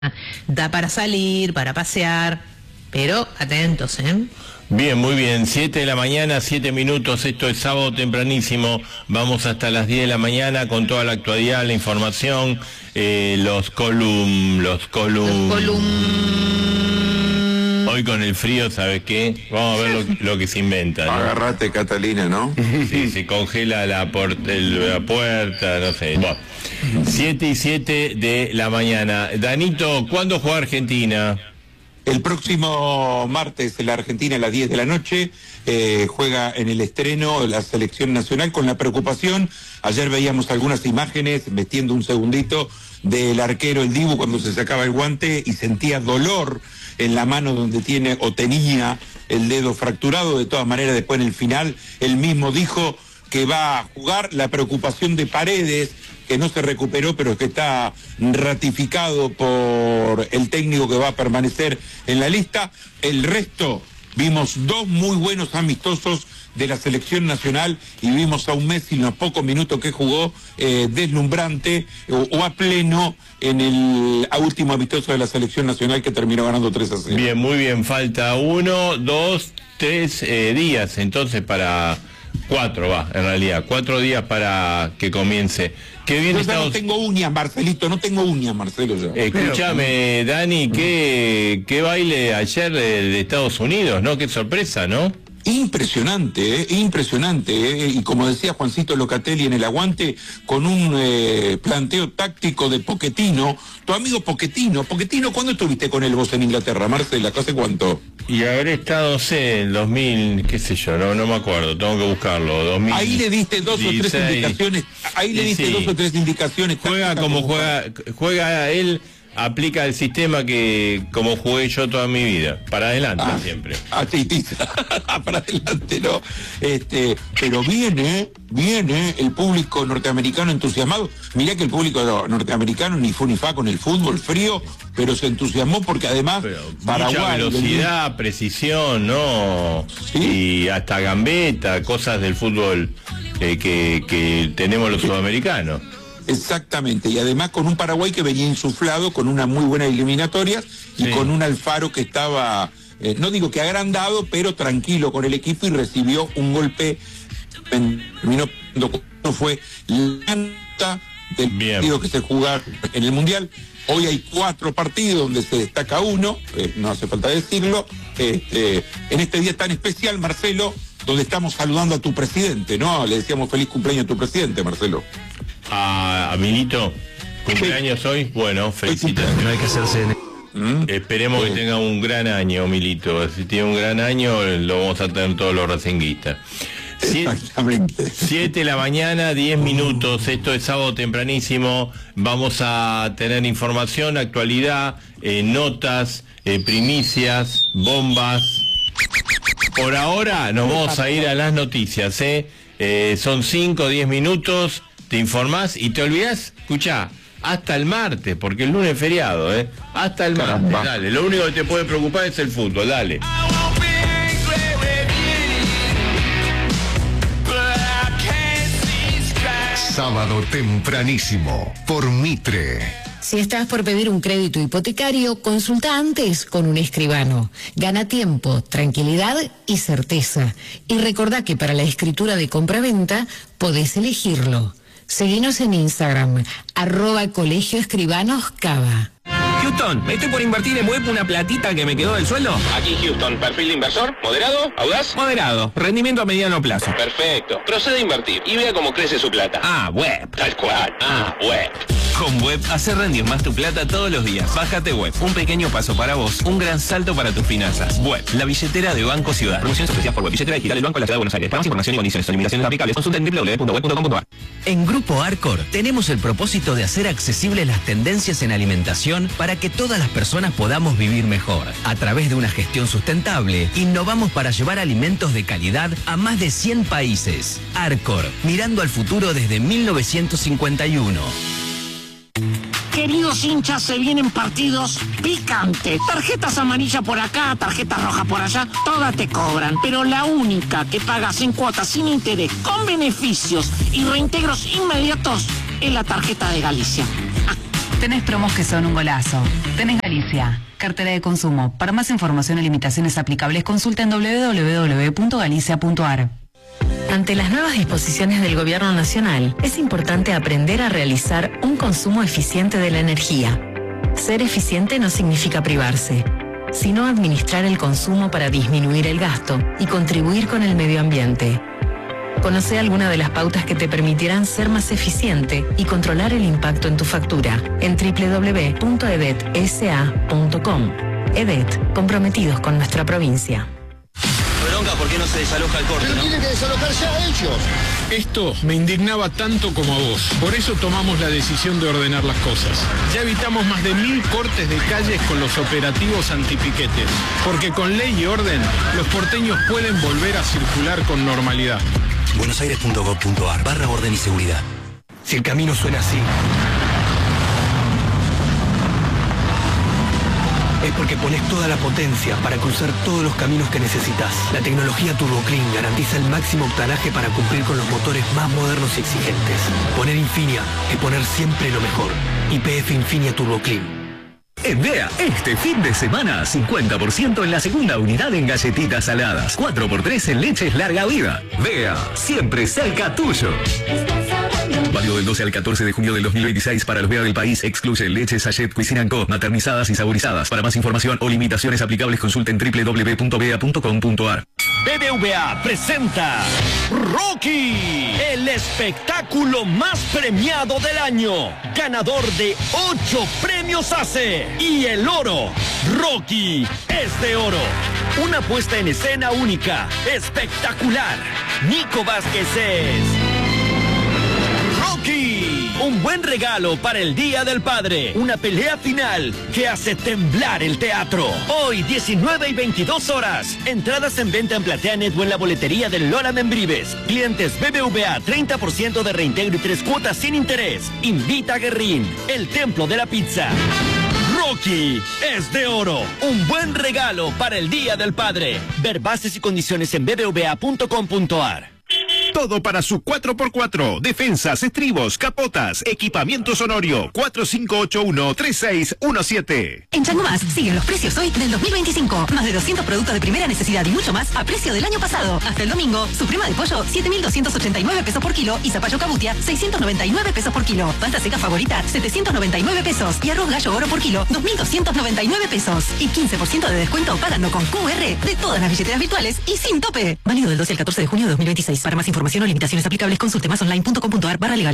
Da para salir, para pasear, pero atentos, ¿eh? Bien, muy bien, 7 de la mañana, 7 minutos, esto es sábado tempranísimo, vamos hasta las 10 de la mañana con toda la actualidad, la información, los column. Hoy con el frío, ¿sabes qué? Vamos a ver lo que se inventa, ¿no? Agarrate, Catalina, ¿no? Sí, se congela la puerta, no sé. Bueno, 7 y 7 de la mañana. Danito, ¿cuándo juega Argentina? El próximo martes la Argentina a las 10 de la noche juega en el estreno la selección nacional con la preocupación. Ayer veíamos algunas imágenes, metiendo un segundito, del arquero, el Dibu, cuando se sacaba el guante y sentía dolor en la mano donde tiene o tenía el dedo fracturado. De todas maneras, después en el final, él mismo dijo que va a jugar. La preocupación de Paredes, que no se recuperó, pero que está ratificado por el técnico que va a permanecer en la lista. El resto, vimos dos muy buenos amistosos de la selección nacional y vimos a un Messi en los pocos minutos que jugó deslumbrante o a pleno en el último amistoso de la selección nacional que terminó ganando 3-0. Bien, muy bien, falta 1, 2, 3 días, entonces para 4 en realidad, 4 días para que comience. Qué bien No tengo uñas, Marcelito, no tengo uñas, Marcelo, yo. Escúchame, Dani, qué baile ayer de Estados Unidos, ¿no? Qué sorpresa, ¿no? Impresionante, impresionante, y como decía Juancito Locatelli en el aguante, con un planteo táctico de Pochettino, tu amigo Pochettino. Pochettino, ¿cuándo estuviste con él vos en Inglaterra, Marcela? ¿Hace cuánto? Y habré estado, en 2000, qué sé yo, no me acuerdo, tengo que buscarlo, 2000. Ahí le diste dos o tres indicaciones, dos o tres indicaciones. Juega como juega él. Aplica el sistema que como jugué yo toda mi vida, para adelante siempre. Para adelante, ¿no? Pero viene el público norteamericano entusiasmado. Mirá que el público norteamericano ni fu ni fa con el fútbol frío, pero se entusiasmó porque además Paraguay, mucha velocidad, precisión, ¿no? ¿Sí? Y hasta gambeta, cosas del fútbol que tenemos los sudamericanos. Exactamente, y además con un Paraguay que venía insuflado, con una muy buena eliminatoria y con un Alfaro que estaba, no digo que agrandado, pero tranquilo con el equipo y recibió un golpe, terminó fue la nota del partido que se juega en el Mundial. Hoy hay 4 partidos donde se destaca uno, no hace falta decirlo, en este día tan especial, Marcelo, donde estamos saludando a tu presidente, ¿no? Le decíamos feliz cumpleaños a tu presidente, Marcelo. A Milito, cumpleaños hoy, bueno, felicitaciones. No hay que hacerse... Esperemos que tenga un gran año, Milito. Si tiene un gran año, lo vamos a tener todos los racinguistas. 7 de la mañana, 10 minutos, esto es sábado tempranísimo, vamos a tener información, actualidad, notas, primicias, bombas. Por ahora nos vamos a ir a las noticias, son 5 o 10 minutos. Te informás y te olvidás, escuchá, hasta el martes, porque el lunes es feriado, hasta el martes, dale, lo único que te puede preocupar es el fútbol, dale. Sábado tempranísimo, por Mitre. Si estás por pedir un crédito hipotecario, consulta antes con un escribano. Gana tiempo, tranquilidad y certeza. Y recordá que para la escritura de compraventa podés elegirlo. Seguinos en Instagram, @Colegio Escribanos Cava. Houston, estoy por invertir en web una platita que me quedó del sueldo. Aquí Houston, perfil de inversor, moderado, audaz. Moderado, rendimiento a mediano plazo. Perfecto, procede a invertir y vea cómo crece su plata. Web. Tal cual, web. Con Web, hace rendir más tu plata todos los días. Bájate Web, un pequeño paso para vos, un gran salto para tus finanzas. Web, la billetera de Banco Ciudad. Promociones especiales por Web, billetera digital del Banco de la Ciudad de Buenos Aires. Para más información y condiciones o limitaciones aplicables, consulta en www.web.com.ar. En Grupo Arcor tenemos el propósito de hacer accesibles las tendencias en alimentación para que todas las personas podamos vivir mejor. A través de una gestión sustentable, innovamos para llevar alimentos de calidad a más de 100 países. Arcor, mirando al futuro desde 1951. Queridos hinchas, se vienen partidos picantes. Tarjetas amarillas por acá, tarjetas rojas por allá, todas te cobran. Pero la única que pagas en cuotas sin interés, con beneficios y reintegros inmediatos, es la tarjeta de Galicia. Tenés promos que son un golazo. Tenés Galicia, cartera de consumo. Para más información y limitaciones aplicables, consulta en www.galicia.ar. Ante las nuevas disposiciones del Gobierno Nacional, es importante aprender a realizar un consumo eficiente de la energía. Ser eficiente no significa privarse, sino administrar el consumo para disminuir el gasto y contribuir con el medio ambiente. Conoce alguna de las pautas que te permitirán ser más eficiente y controlar el impacto en tu factura en www.edetsa.com. EDET, comprometidos con nuestra provincia. Bronca, ¿por qué no se desaloja el corte? Pero tiene que desalojar ya ellos. Esto me indignaba tanto como a vos. Por eso tomamos la decisión de ordenar las cosas. Ya evitamos más de 1000 cortes de calles con los operativos antipiquetes. Porque con ley y orden, los porteños pueden volver a circular con normalidad. buenosaires.gov.ar/orden y seguridad. Si el camino suena así, es porque pones toda la potencia para cruzar todos los caminos que necesitas. La tecnología Turbo Clean garantiza el máximo octanaje para cumplir con los motores más modernos y exigentes. Poner Infinia es poner siempre lo mejor. YPF Infinia Turbo Clean. En Vea, este fin de semana, 50% en la segunda unidad en galletitas saladas, 4x3 en leches larga vida. Vea, siempre cerca tuyo. Válido del 12 al 14 de junio del 2026 para los Vea del país. Excluye leches Sachet Cuisine & Co, maternizadas y saborizadas. Para más información o limitaciones aplicables, consulten www.vea.com.ar. BBVA presenta Rocky, el espectáculo más premiado del año, ganador de 8 premios ACE y el oro. Rocky es de oro. Una puesta en escena única, espectacular. Nico Vázquez es Rocky, un buen regalo para el Día del Padre. Una pelea final que hace temblar el teatro. Hoy, 19 y 22 horas. Entradas en venta en PlateaNet o en la boletería del Lola Membrives. Clientes BBVA, 30% de reintegro y 3 cuotas sin interés. Invita a Guerrín, el templo de la pizza. Rocky es de oro. Un buen regalo para el Día del Padre. Ver bases y condiciones en bbva.com.ar. Todo para su 4x4. Defensas, estribos, capotas, equipamiento sonorio. 4581-3617. En Chango Más siguen los precios hoy del 2025. Más de 200 productos de primera necesidad y mucho más a precio del año pasado. Hasta el domingo, suprema de pollo, 7.289 pesos por kilo. Y zapallo cabutia, 699 pesos por kilo. Pasta seca favorita, 799 pesos. Y arroz gallo oro por kilo, 2.299 pesos. Y 15% de descuento pagando con QR de todas las billeteras virtuales y sin tope. Válido del 12 al 14 de junio de 2026. Para más información o limitaciones aplicables, consulte masonline.com.ar/legal.